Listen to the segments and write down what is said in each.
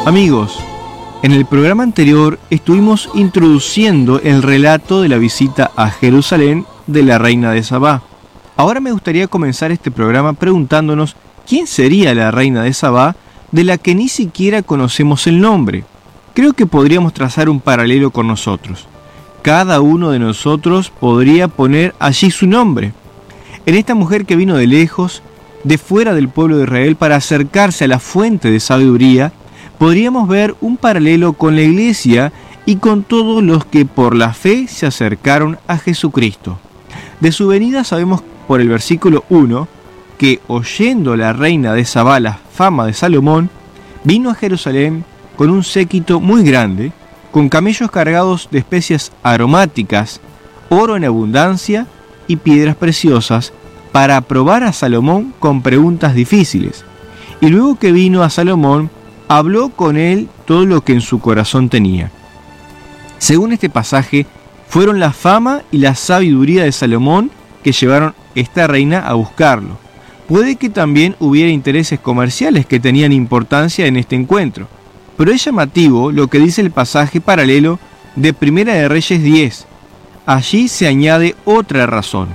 Amigos, en el programa anterior estuvimos introduciendo el relato de la visita a Jerusalén de la reina de Sabá. Ahora me gustaría comenzar este programa preguntándonos quién sería la reina de Sabá, de la que ni siquiera conocemos el nombre. Creo que podríamos trazar un paralelo con nosotros. Cada uno de nosotros podría poner allí su nombre. En esta mujer que vino de lejos, de fuera del pueblo de Israel, para acercarse a la fuente de sabiduría, podríamos ver un paralelo con la iglesia y con todos los que por la fe se acercaron a Jesucristo. De su venida sabemos por el versículo 1 que, oyendo la reina de Sabá la fama de Salomón, vino a Jerusalén con un séquito muy grande, con camellos cargados de especias aromáticas, oro en abundancia y piedras preciosas, para probar a Salomón con preguntas difíciles. Y luego que vino a Salomón, habló con él todo lo que en su corazón tenía. Según este pasaje, fueron la fama y la sabiduría de Salomón que llevaron esta reina a buscarlo. Puede que también hubiera intereses comerciales que tenían importancia en este encuentro, pero es llamativo lo que dice el pasaje paralelo de Primera de Reyes 10. Allí se añade otra razón.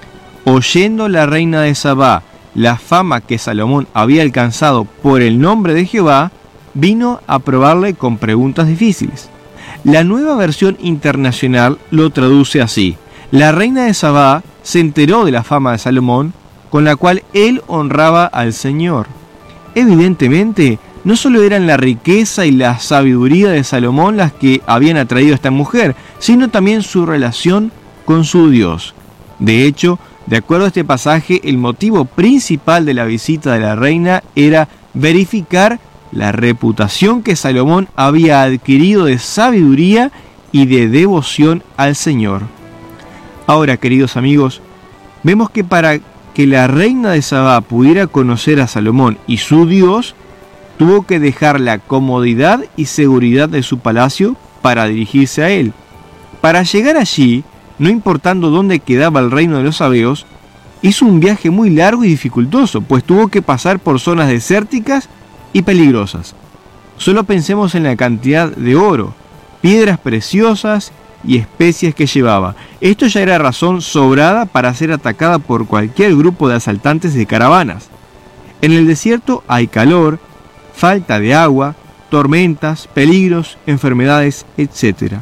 Oyendo la reina de Sabá la fama que Salomón había alcanzado por el nombre de Jehová, vino a probarle con preguntas difíciles. La Nueva Versión Internacional lo traduce así: la reina de Sabá se enteró de la fama de Salomón, con la cual él honraba al Señor. Evidentemente, no solo eran la riqueza y la sabiduría de Salomón las que habían atraído a esta mujer, sino también su relación con su Dios. De hecho, de acuerdo a este pasaje, el motivo principal de la visita de la reina era verificar la reputación que Salomón había adquirido de sabiduría y de devoción al Señor. Ahora, queridos amigos, vemos que para que la reina de Sabá pudiera conocer a Salomón y su Dios, tuvo que dejar la comodidad y seguridad de su palacio para dirigirse a él. Para llegar allí, no importando dónde quedaba el reino de los sabeos, hizo un viaje muy largo y dificultoso, pues tuvo que pasar por zonas desérticas y peligrosas. Solo pensemos en la cantidad de oro, piedras preciosas y especies que llevaba. Esto ya era razón sobrada para ser atacada por cualquier grupo de asaltantes de caravanas. En el desierto hay calor, falta de agua, tormentas, peligros, enfermedades, etc.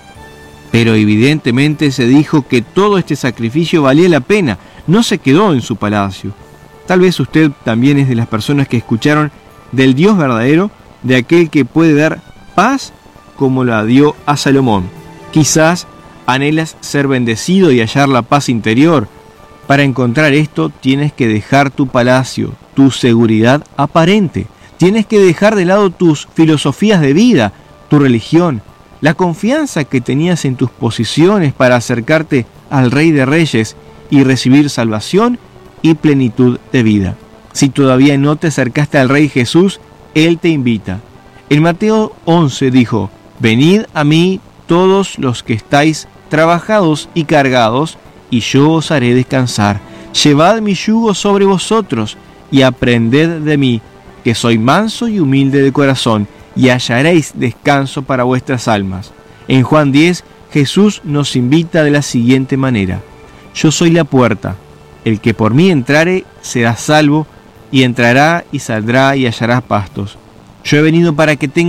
Pero evidentemente se dijo que todo este sacrificio valía la pena, no se quedó en su palacio. Tal vez usted también es de las personas que escucharon del Dios verdadero, de aquel que puede dar paz como la dio a Salomón. Quizás anhelas ser bendecido y hallar la paz interior. Para encontrar esto tienes que dejar tu palacio, tu seguridad aparente. Tienes que dejar de lado tus filosofías de vida, tu religión, la confianza que tenías en tus posiciones para acercarte al Rey de Reyes y recibir salvación y plenitud de vida. Si todavía no te acercaste al Rey Jesús, Él te invita. En Mateo 11 dijo: venid a mí todos los que estáis trabajados y cargados, y yo os haré descansar. Llevad mi yugo sobre vosotros y aprended de mí, que soy manso y humilde de corazón, y hallaréis descanso para vuestras almas. En Juan 10, Jesús nos invita de la siguiente manera: yo soy la puerta, el que por mí entrare será salvo, y entrará y saldrá y hallará pastos. Yo he venido para que tengan